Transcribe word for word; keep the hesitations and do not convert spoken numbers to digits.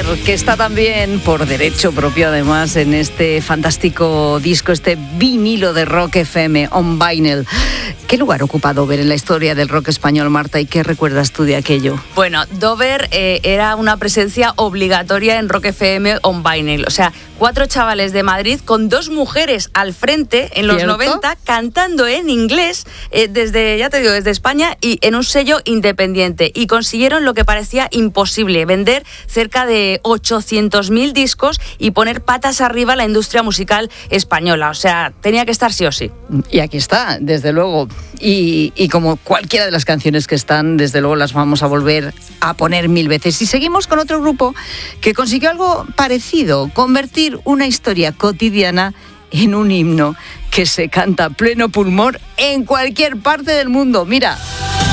Dover, que está también, por derecho propio además, en este fantástico disco, este vinilo de Rock F M, On Vinyl. ¿Qué lugar ocupa Dover en la historia del rock español, Marta? ¿Y qué recuerdas tú de aquello? Bueno, Dover eh, era una presencia obligatoria en Rock F M On Vinyl. O sea, cuatro chavales de Madrid con dos mujeres al frente en los ¿Cierto? noventa cantando en inglés eh, desde, ya te digo, desde España y en un sello independiente. Y consiguieron lo que parecía imposible, vender cerca de ochocientos mil discos y poner patas arriba la industria musical española. O sea, tenía que estar sí o sí. Y aquí está, desde luego. Y, y como cualquiera de las canciones que están, desde luego las vamos a volver a poner mil veces. Y seguimos con otro grupo que consiguió algo parecido, convertir una historia cotidiana en un himno que se canta a pleno pulmón en cualquier parte del mundo. Mira.